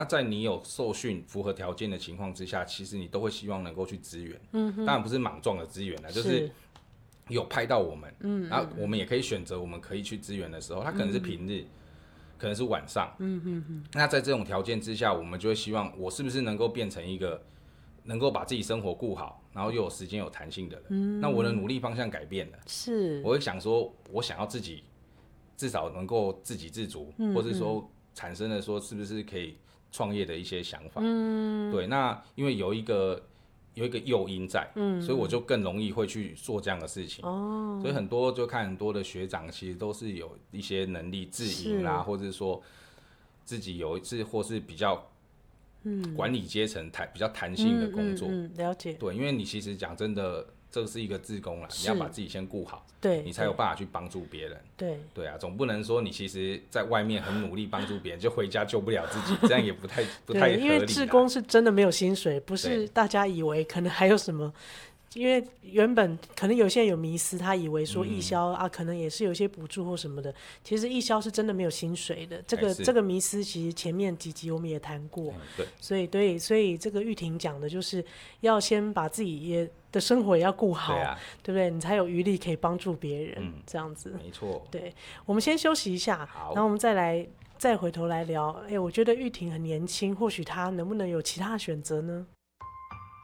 那在你有受训符合条件的情况之下，其实你都会希望能够去支援。当然不是莽撞的支援啦，就是有派到我们，然后我们也可以选择我们可以去支援的时候，它可能是平日，可能是晚上。那在这种条件之下，我们就会希望我是不是能够变成一个能够把自己生活顾好，然后又有时间有弹性的人。那我的努力方向改变了，我会想说，我想要自己至少能够自给自足，或者说产生了说是不是可以创业的一些想法。对，那因为有一个诱因在，所以我就更容易会去做这样的事情。所以就看很多的学长，其实都是有一些能力自营啦，或者说自己有一次或是比较管理阶层比较弹性的工作。 了解。 对，因为你其实讲真的，这是一个志工啦，你要把自己先顾好， 对， 你才有办法去帮助别人。 对啊，总不能说你其实在外面很努力帮助别人，就回家救不了自己，这样也不太合理啦。 因为志工是真的没有薪水，不是大家以为可能还有什么。因为原本可能有些人有迷思，他以为说义消啊，可能也是有一些补助或什么的。其实义消是真的没有薪水的，这个迷思其实前面几集我们也谈过。对，所以这个玉婷讲的就是要先把自己的生活也要顾好，对不对？你才有余力可以帮助别人，这样子。 没错。 对，我们先休息一下，然后我们再回头来聊。我觉得玉婷很年轻，或许她能不能有其他的选择呢？